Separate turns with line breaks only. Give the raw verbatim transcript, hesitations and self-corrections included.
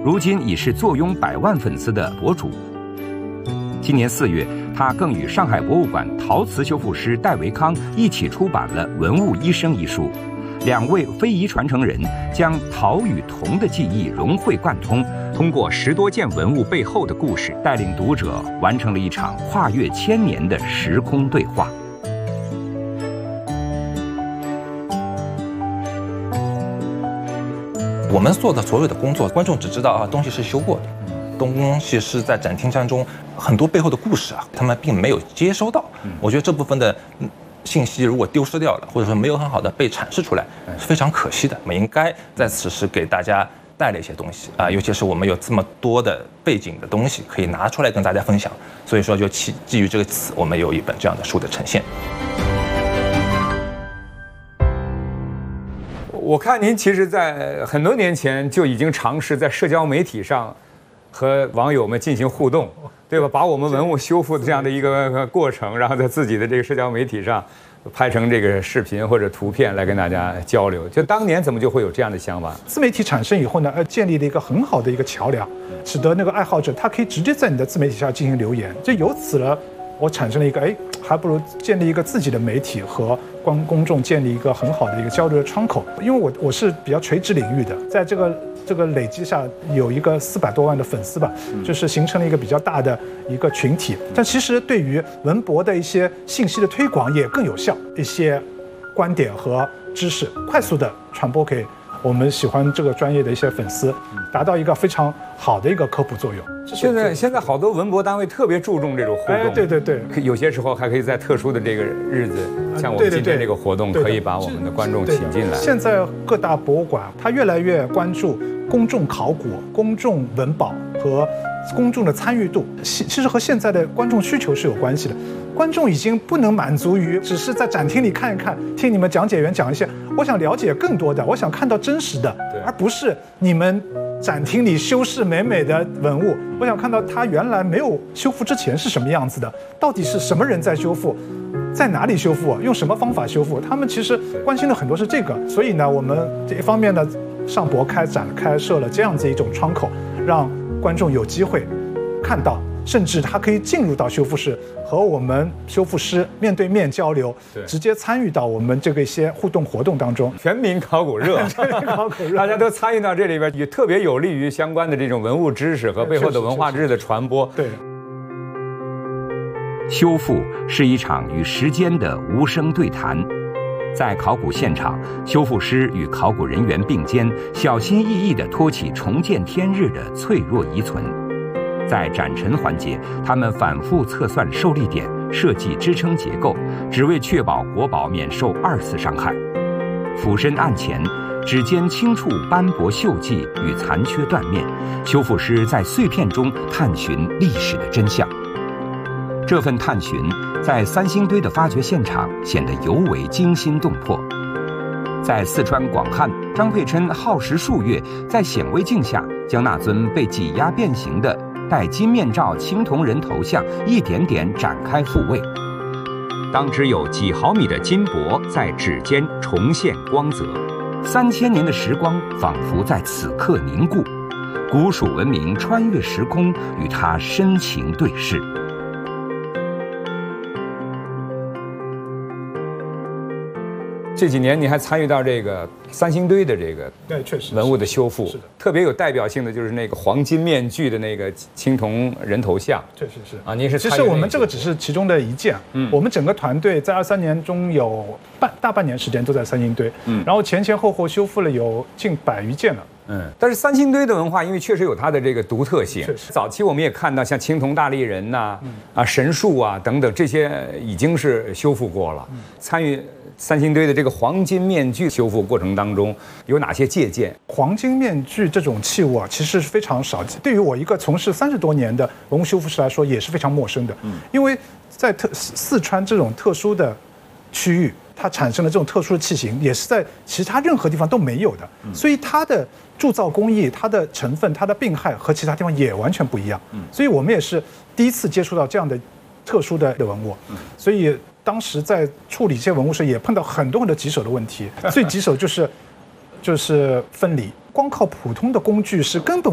如今已是坐拥百万粉丝的博主。今年四月，他更与上海博物馆陶瓷修复师戴维康一起出版了《文物医生》一书。两位非遗传承人将陶与铜的技艺融会贯通，通过十多件文物背后的故事，带领读者完成了一场跨越千年的时空对话。
我们做的所有的工作，观众只知道啊，东西是修过的，东西是在展厅当中很多背后的故事啊，他们并没有接收到。我觉得这部分的信息如果丢失掉了，或者说没有很好的被阐释出来，是非常可惜的。我们应该在此时给大家带了一些东西啊，尤其是我们有这么多的背景的东西可以拿出来跟大家分享，所以说就基基于这个词，我们有一本这样的书的呈现。
我看您其实在很多年前就已经尝试在社交媒体上和网友们进行互动，对吧？把我们文物修复的这样的一个过程，然后在自己的这个社交媒体上拍成这个视频或者图片来跟大家交流。就当年怎么就会有这样的想法？
自媒体产生以后呢，呃，建立了一个很好的一个桥梁，使得那个爱好者他可以直接在你的自媒体上进行留言。就由此了，我产生了一个，哎，还不如建立一个自己的媒体和观公众建立一个很好的一个交流的窗口。因为我我是比较垂直领域的，在这个这个累积下有一个四百多万的粉丝吧，就是形成了一个比较大的一个群体。但其实对于文博的一些信息的推广也更有效，一些观点和知识快速的传播给我们喜欢这个专业的一些粉丝，达到一个非常好的一个科普作用。
现在现在好多文博单位特别注重这种互动，
哎，对对对，
有些时候还可以在特殊的这个日子，像我们今天这个活动，可以把我们的观众请进来。
现在各大博物馆它越来越关注公众考古、公众文保和公众的参与度，其实和现在的观众需求是有关系的。观众已经不能满足于只是在展厅里看一看，听你们讲解员讲一些，我想了解更多的，我想看到真实的，而不是你们展厅里修饰美美的文物，我想看到它原来没有修复之前是什么样子的，到底是什么人在修复，在哪里修复，用什么方法修复，他们其实关心的很多是这个。所以呢，我们这一方面呢，上博开展开设了这样子一种窗口，让观众有机会看到，甚至他可以进入到修复室，和我们修复师面对面交流，直接参与到我们这个一些互动活动当中。
全民考古热，
全民考古热，
大家都参与到这里边，也特别有利于相关的这种文物知识和背后的文化知识的传播。
对。
修复是一场与时间的无声对谈。在考古现场，修复师与考古人员并肩，小心翼翼地托起重见天日的脆弱遗存。在展陈环节，他们反复测算受力点，设计支撑结构，只为确保国宝免受二次伤害。俯身案前，指尖轻触斑驳锈迹与残缺断面，修复师在碎片中探寻历史的真相。这份探寻在三星堆的发掘现场显得尤为惊心动魄。在四川广汉，张佩琛耗时数月，在显微镜下将那尊被挤压变形的戴金面罩青铜人头像一点点展开复位。当只有几毫米的金箔在指尖重现光泽，三千年的时光仿佛在此刻凝固，古蜀文明穿越时空，与它深情对视。
这几年你还参与到这个三星堆的这个
对，确实
文物的修复，
是的，
特别有代表性的就是那个黄金面具的那个青铜人头像，
确实是
啊，您是
其实我们这个只是其中的一件，嗯，我们整个团队在二三年中有半大半年时间都在三星堆，嗯，然后前前后后修复了有近百余件了。
嗯，但是三星堆的文化，因为确实有它的这个独特性。早期我们也看到，像青铜大立人呐、啊、嗯、啊神树啊等等，这些已经是修复过了。嗯、参与三星堆的这个黄金面具修复过程当中，有哪些借鉴？
黄金面具这种器物啊，其实是非常少，对于我一个从事三十多年的文物修复师来说，也是非常陌生的。嗯，因为在特四川这种特殊的区域，它产生了这种特殊的器型，也是在其他任何地方都没有的，所以它的铸造工艺、它的成分、它的病害和其他地方也完全不一样。所以我们也是第一次接触到这样的特殊的文物，所以当时在处理这些文物时，也碰到很多很多棘手的问题。最棘手就是就是分离，光靠普通的工具是根本